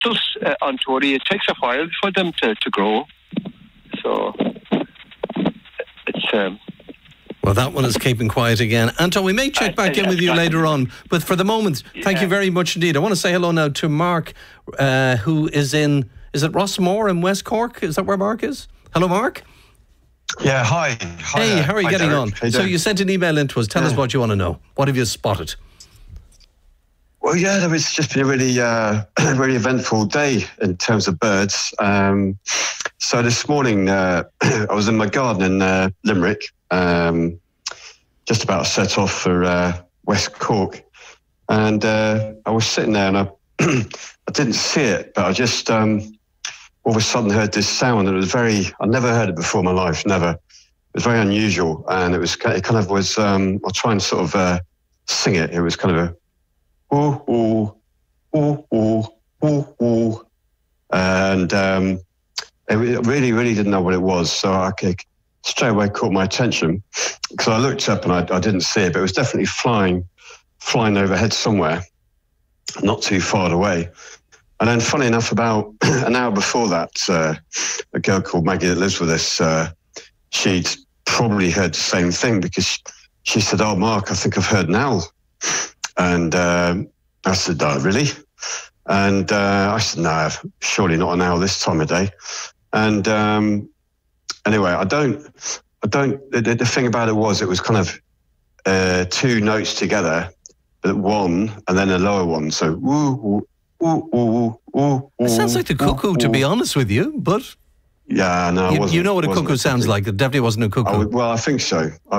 cactus on Tory, it takes a while for them to grow. So it's... Well, that one is keeping quiet again. Anton, we may check back in with you later on, but for the moment, thank you very much indeed. I want to say hello now to Mark, who is in, is it Rossmore in West Cork? Is that where Mark is? Hello, Mark. Yeah, hi. Hey, how are you getting on? So you sent an email in to us. Tell us what you want to know. What have you spotted? Well, yeah, there was just been a really, really eventful day in terms of birds. So this morning, I was in my garden in Limerick, just about to set off for West Cork. And I was sitting there and I didn't see it, but I just all of a sudden heard this sound. And it was I'd never heard it before in my life, never. It was very unusual. And it kind of was, I'll try and sort of sing it. It was kind of a, ooh, ooh, ooh, ooh, ooh, ooh. And I really, really didn't know what it was. So I straight away caught my attention because I looked up and I didn't see it, but it was definitely flying overhead somewhere, not too far away. And then funny enough, about an hour before that, a girl called Maggie that lives with us, she'd probably heard the same thing because she said, "Oh, Mark, I think I've heard an owl." And I said, "Oh, really?" And I said, "No, surely not an owl this time of day." And anyway, the thing about it was kind of two notes together, one and then a lower one. So, woo, woo, woo, woo, woo. It sounds like the cuckoo, to be honest with you, but... Yeah, no, it wasn't. You know what a cuckoo sounds like. It definitely wasn't a cuckoo. Well, I think so. I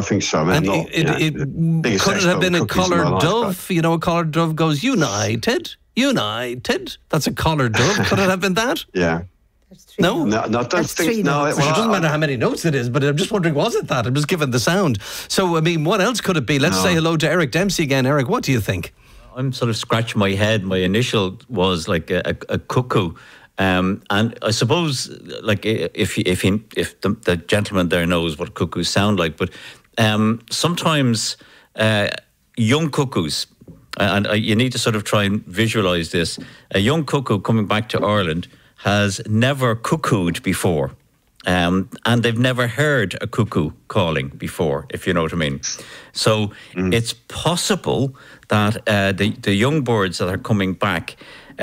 mean, could it have been a collared dove? You know, a collared dove goes, United, United. That's a collared dove. Could it have been that? Yeah. No? No, I don't think... No, it doesn't matter how many notes it is, but I'm just wondering, was it that? I'm just given the sound. So, I mean, what else could it be? Let's say hello to Eric Dempsey again. Eric, what do you think? I'm sort of scratching my head. My initial was like a cuckoo. And I suppose, like, if the gentleman there knows what cuckoos sound like, but sometimes young cuckoos, and you need to sort of try and visualise this, a young cuckoo coming back to Ireland has never cuckooed before. And they've never heard a cuckoo calling before, if you know what I mean. So it's possible that the young birds that are coming back,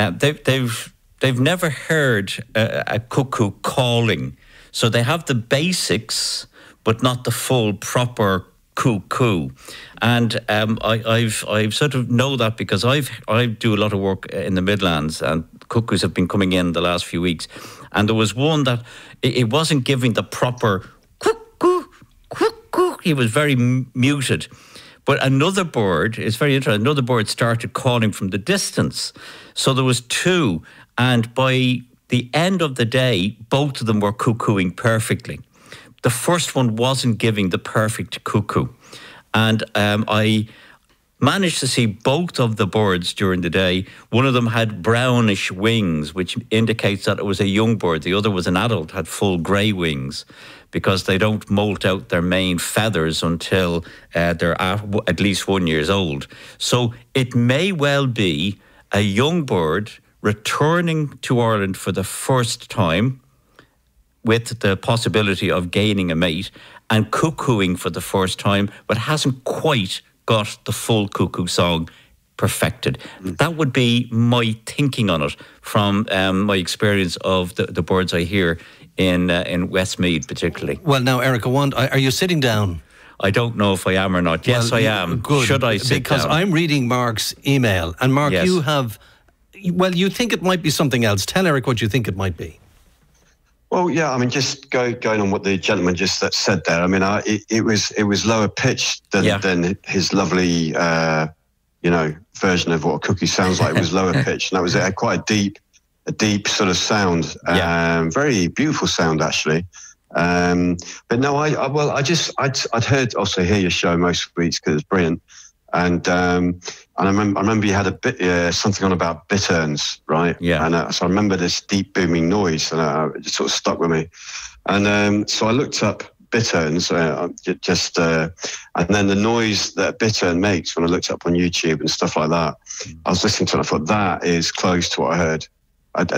they've never heard a cuckoo calling. So they have the basics, but not the full proper cuckoo. And I've sort of know that because I do a lot of work in the Midlands, and cuckoos have been coming in the last few weeks. And there was one that it wasn't giving the proper cuckoo, cuckoo. He was very muted. But another bird, it's very interesting, another bird started calling from the distance. So there was two. And by the end of the day, both of them were cuckooing perfectly. The first one wasn't giving the perfect cuckoo. And I managed to see both of the birds during the day. One of them had brownish wings, which indicates that it was a young bird. The other was an adult, had full grey wings, because they don't molt out their main feathers until they're at least 1 year old. So it may well be a young bird returning to Ireland for the first time with the possibility of gaining a mate and cuckooing for the first time, but hasn't quite got the full cuckoo song perfected. That would be my thinking on it from my experience of the birds I hear in Westmeath particularly. Well, now, Eric, are you sitting down? I don't know if I am or not. Yes, I am. Good. Should I sit because down? I'm reading Mark's email, and Mark, yes. You have... Well, you think it might be something else. Tell Eric what you think it might be. Well, yeah, I mean, just going on what the gentleman just said there. I mean, it was lower pitched than his lovely, version of what a cuckoo sounds like. It was lower pitched, and that was quite a deep sort of sound. Very beautiful sound, actually. But no, I'd heard also hear your show most weeks because it's brilliant. And I remember you had a bit something on about bitterns, right? Yeah. And so I remember this deep booming noise, and it sort of stuck with me. And so I looked up bitterns, and then the noise that a bittern makes when I looked up on YouTube and stuff like that. I was listening to it, and I thought that is close to what I heard.